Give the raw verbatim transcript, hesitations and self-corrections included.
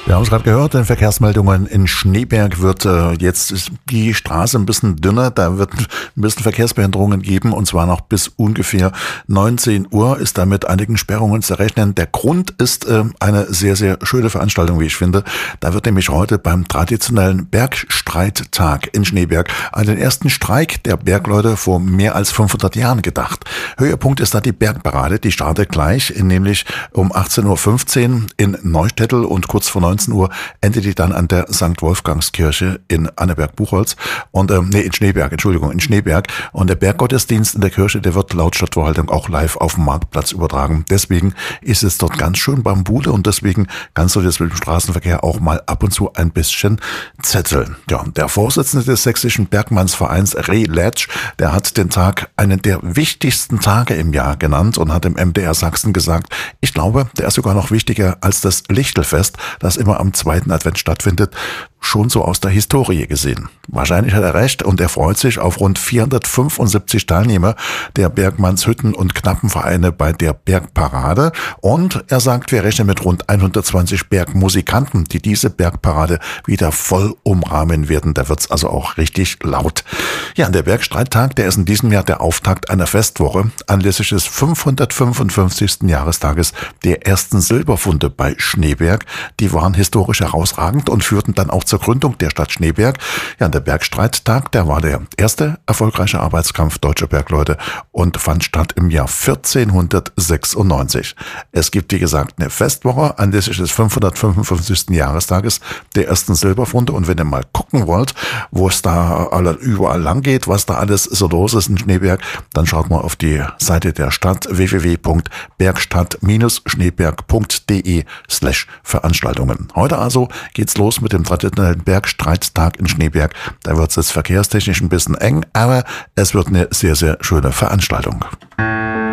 Wir haben es gerade gehört, in Verkehrsmeldungen in Schneeberg wird äh, jetzt ist die Straße ein bisschen dünner, da wird ein bisschen Verkehrsbehinderungen geben und zwar noch bis ungefähr neunzehn Uhr ist da mit einigen Sperrungen zu rechnen. Der Grund ist äh, eine sehr, sehr schöne Veranstaltung, wie ich finde. Da wird nämlich heute beim traditionellen Bergstreittag in Schneeberg an den ersten Streik der Bergleute vor mehr als fünfhundert Jahren gedacht. Höhepunkt ist da die Bergparade, die startet gleich, in, nämlich um achtzehn Uhr fünfzehn in Neustädtel und kurz vor neunzehn Uhr endet die dann an der Sankt Wolfgangskirche in Anneberg-Buchholz und ähm, nee, in Schneeberg, Entschuldigung, in Schneeberg. Und der Berggottesdienst in der Kirche, der wird laut Stadtverwaltung auch live auf dem Marktplatz übertragen. Deswegen ist es dort ganz schön Bambule und deswegen kannst du jetzt mit dem Straßenverkehr auch mal ab und zu ein bisschen zetteln. Ja, der Vorsitzende des Sächsischen Bergmannsvereins Reh Letsch, der hat den Tag einen der wichtigsten Tage im Jahr genannt und hat im M D R Sachsen gesagt, ich glaube, der ist sogar noch wichtiger als das Lichtelfest, das immer am zweiten Advent stattfindet, schon so aus der Historie gesehen. Wahrscheinlich hat er recht und er freut sich auf rund vierhundertfünfundsiebzig Teilnehmer der Bergmannshütten und Knappenvereine bei der Bergparade und er sagt, wir rechnen mit rund hundertzwanzig Bergmusikanten, die diese Bergparade wieder voll umrahmen werden. Da wird's also auch richtig laut. Ja, der Bergstreittag, der ist in diesem Jahr der Auftakt einer Festwoche anlässlich des fünfhundertfünfundfünfzigsten Jahrestages der ersten Silberfunde bei Schneeberg. Die waren historisch herausragend und führten dann auch zur Gründung der Stadt Schneeberg. Ja, der Bergstreittag, der war der erste erfolgreiche Arbeitskampf deutscher Bergleute und fand statt im Jahr vierzehnhundertsechsundneunzig. Es gibt, wie gesagt, eine Festwoche anlässlich des fünfhundertfünfundfünfzigsten Jahrestages der ersten Silberfunde und wenn ihr mal gucken wollt, wo es da alle, überall lang geht, was da alles so los ist in Schneeberg, dann schaut mal auf die Seite der Stadt w w w punkt bergstadt schneeberg punkt de slash Veranstaltungen. Heute also geht's los mit dem traditionellen Bergstreittag in Schneeberg. Da wird es jetzt verkehrstechnisch ein bisschen eng, aber es wird eine sehr, sehr schöne Veranstaltung.